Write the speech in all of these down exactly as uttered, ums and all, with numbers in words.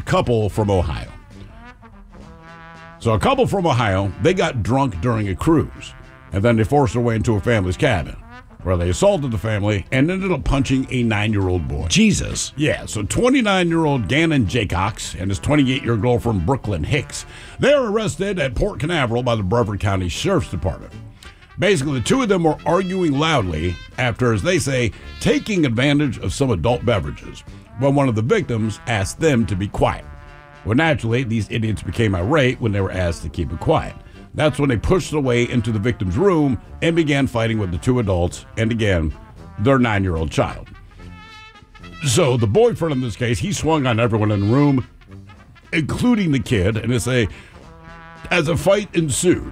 couple from Ohio. So a couple from Ohio, they got drunk during a cruise, and then they forced their way into a family's cabin, where they assaulted the family and ended up punching a nine-year-old boy. Jesus. Yeah, so twenty-nine-year-old Gannon Jaycox and his twenty-eight-year girlfriend Brooklyn Hicks, they were arrested at Port Canaveral by the Brevard County Sheriff's Department. Basically, the two of them were arguing loudly after, as they say, taking advantage of some adult beverages, when one of the victims asked them to be quiet. Well, naturally, these idiots became irate when they were asked to keep it quiet. That's when they pushed their way into the victim's room and began fighting with the two adults and, again, their nine-year-old child. So the boyfriend in this case, he swung on everyone in the room, including the kid, and they say, as a fight ensued,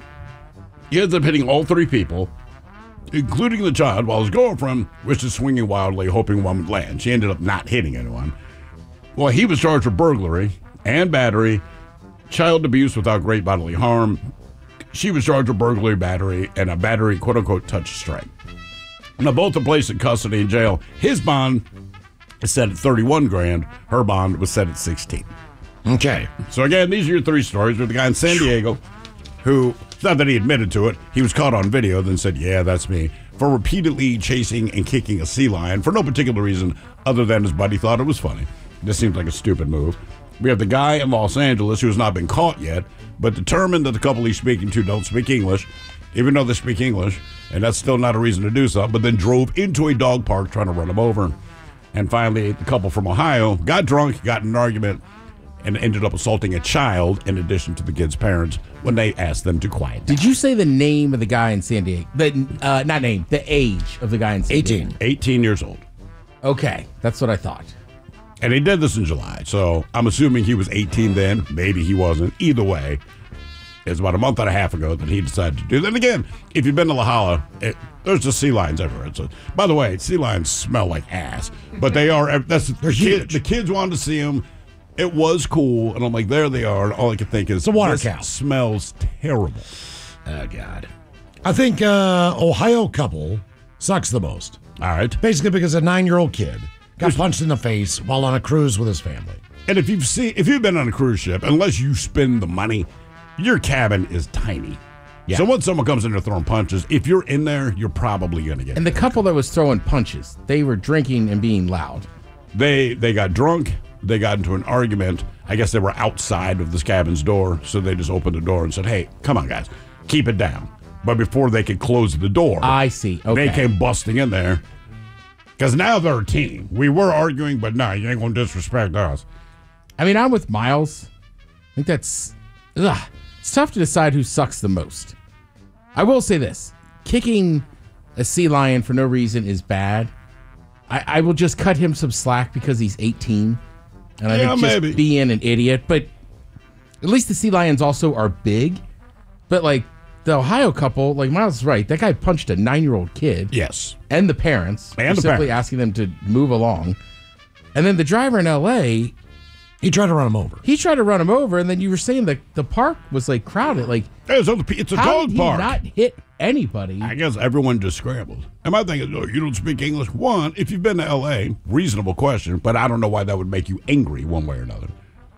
he ends up hitting all three people, including the child, while his girlfriend was just swinging wildly, hoping one would land. She ended up not hitting anyone. Well, he was charged with burglary and battery, child abuse without great bodily harm. She was charged with burglary, battery, and a battery, quote-unquote, touch strike. Now, both are placed in custody in jail. His bond is set at thirty-one grand. Her bond was set at sixteen. Okay. So, again, these are your three stories with the guy in San Diego who, it's not that he admitted to it, he was caught on video, then said, yeah, that's me, for repeatedly chasing and kicking a sea lion for no particular reason other than his buddy thought it was funny. This seems like a stupid move. We have the guy in Los Angeles who has not been caught yet, but determined that the couple he's speaking to don't speak English, even though they speak English, and that's still not a reason to do so, but then drove into a dog park trying to run him over. And finally, the couple from Ohio got drunk, got in an argument, and ended up assaulting a child in addition to the kid's parents when they asked them to quiet down. Did you say the name of the guy in San Diego? The, uh, not name, the age of the guy in San eighteen. Diego? eighteen years old. Okay, that's what I thought. And he did this in July, so I'm assuming he was eighteen then. Maybe he wasn't. Either way, it's about a month and a half ago that he decided to do that. And again, if you've been to La Jolla, it, there's just sea lions everywhere. It's a, by the way, sea lions smell like ass, but they are. That's They're the huge. The kids wanted to see them. It was cool, and I'm like, there they are. And all I could think is, it's a water this cow. Smells terrible. Oh, God. I think uh, Ohio couple sucks the most. All right. Basically because a nine-year-old kid got punched in the face while on a cruise with his family. And if you've seen, if you've been on a cruise ship, unless you spend the money, your cabin is tiny. Yeah. So once someone comes in there throwing punches, if you're in there, you're probably going to get. And the hit. couple that was throwing punches, they were drinking and being loud. They they got drunk. They got into an argument. I guess they were outside of this cabin's door, so they just opened the door and said, "Hey, come on, guys, keep it down." But before they could close the door, I see. Okay. They came busting in there because now they're a team. We were arguing, but no, you ain't gonna disrespect us. I mean, I'm with Miles. I think that's ugh, it's tough to decide who sucks the most. I will say this: kicking a sea lion for no reason is bad. I, I will just cut him some slack because he's eighteen, and I Yeah, think just maybe. being an idiot. But at least the sea lions also are big. But like the Ohio couple, like Miles is right. That guy punched a nine-year-old kid. Yes, and the parents, And for the simply parents. asking them to move along. And then the driver in L A, He tried to run him over. he tried to run him over, and then you were saying that the park was like crowded. Like, it's a, it's a how dog did he park. not hit anybody? I guess everyone just scrambled. And my thing is, oh, you don't speak English. One, if you've been to L A, reasonable question, but I don't know why that would make you angry one way or another.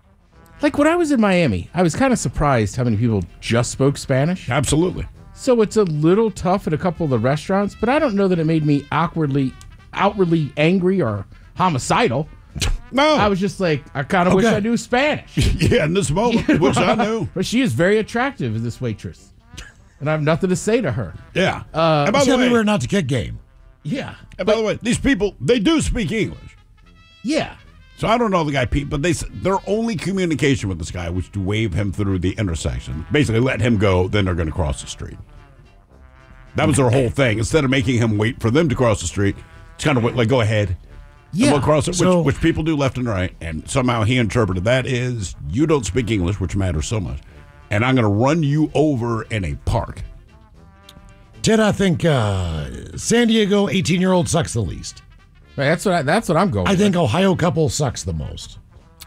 Like when I was in Miami, I was kind of surprised how many people just spoke Spanish. Absolutely. So it's a little tough at a couple of the restaurants, but I don't know that it made me awkwardly, outwardly angry or homicidal. No. I was just like, I kind of wish Okay. I knew Spanish. yeah, in this moment, which I knew. But she is very attractive, this waitress. And I have nothing to say to her. Yeah. Uh, and by It's the gonna be way, weird not to kick game. Yeah. and by the way, these people, they do speak English. Yeah. So I don't know the guy, Pete, but they s- their only communication with this guy was to wave him through the intersection. Basically, let him go, then they're going to cross the street. That was their whole thing. Instead of making him wait for them to cross the street, it's kind of like, go ahead. Yeah. And we'll cross it, So- which, which people do left and right. And somehow he interpreted that is, you don't speak English, which matters so much. And I'm going to run you over in a park. Ted, I think uh, San Diego eighteen-year-old sucks the least. Right, that's what I, that's what I'm going I with. think Ohio couple sucks the most.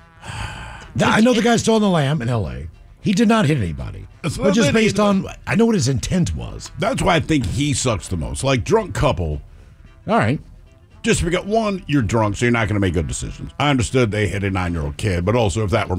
I know the guy stole the lamb in L A. He did not hit anybody. It's But not just that based he- on, I know what his intent was. That's why I think he sucks the most. Like, drunk couple, All right. just because, one, you're drunk, so you're not going to make good decisions. I understood they hit a nine-year-old kid, but also if that were